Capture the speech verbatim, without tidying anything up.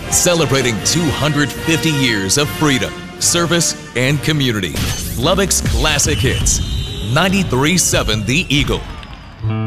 Celebrating two hundred fifty years of freedom, service, and community. Lubbock's Classic Hits. ninety-three point seven The Eagle.